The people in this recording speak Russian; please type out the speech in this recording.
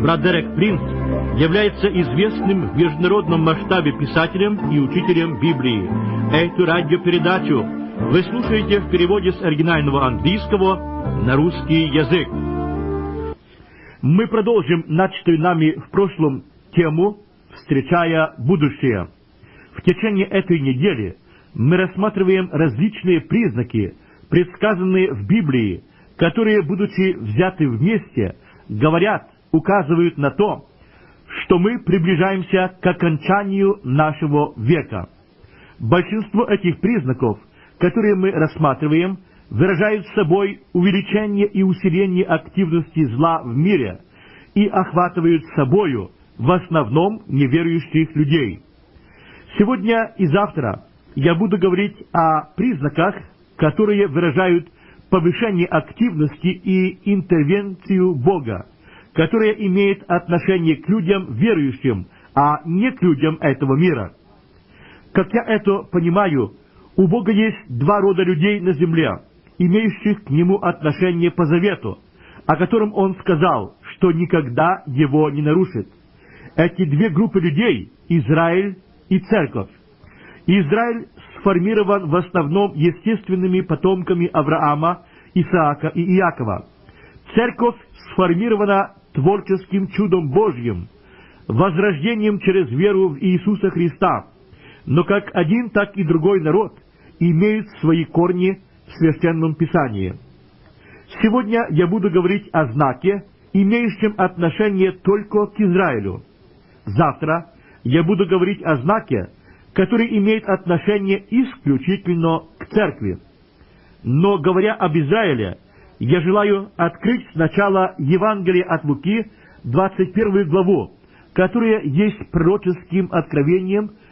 брат Дерек Принц является известным в международном масштабе писателем и учителем Библии. Эту радиопередачу вы слушаете в переводе с оригинального английского на русский язык. Мы продолжим начатую нами в прошлом тему «Встречая будущее». В течение этой недели мы рассматриваем различные признаки, предсказанные в Библии, которые, будучи взяты вместе, говорят, указывают на то, что мы приближаемся к окончанию нашего века. Большинство этих признаков, которые мы рассматриваем, выражают собой увеличение и усиление активности зла в мире и охватывают собою в основном неверующих людей. Сегодня и завтра я буду говорить о признаках, которые выражают повышение активности и интервенцию Бога, которая имеет отношение к людям верующим, а не к людям этого мира. Как я это понимаю, у Бога есть два рода людей на земле, имеющих к Нему отношение по завету, о котором Он сказал, что никогда его не нарушит. Эти две группы людей – Израиль и Церковь. Израиль сформирован в основном естественными потомками Авраама, Исаака и Иакова. Церковь сформирована творческим чудом Божьим, возрождением через веру в Иисуса Христа. Но как один, так и другой народ имеют свои корни в Священном Писании. Сегодня я буду говорить о знаке, имеющем отношение только к Израилю. Завтра я буду говорить о знаке, который имеет отношение исключительно к Церкви. Но, говоря об Израиле, я желаю открыть сначала Евангелие от Луки, 21 главу, которая есть пророческим откровением